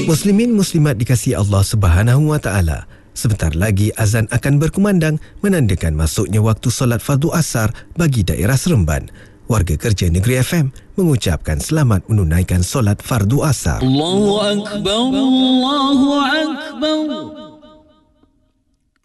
Muslimin muslimat dikasihi Allah Subhanahu wa taala. Sebentar lagi azan akan berkumandang menandakan masuknya waktu solat fardu asar bagi daerah Seremban. Warga kerja Negeri FM mengucapkan selamat menunaikan solat fardu asar. Allahu Akbar, Allahu Akbar.